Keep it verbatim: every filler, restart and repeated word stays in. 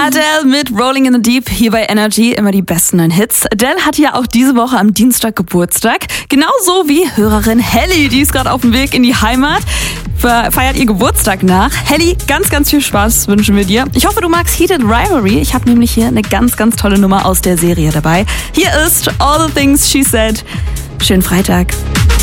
Adele mit Rolling in the Deep hier bei Energy, immer die besten neuen Hits. Adele hat ja auch diese Woche am Dienstag Geburtstag, genauso wie Hörerin Helly, die ist gerade auf dem Weg in die Heimat, feiert ihr Geburtstag nach. Helly, ganz, ganz viel Spaß wünschen wir dir. Ich hoffe, du magst Heated Rivalry. Ich habe nämlich hier eine ganz, ganz tolle Nummer aus der Serie dabei. Hier ist All the Things She Said. Schönen Freitag.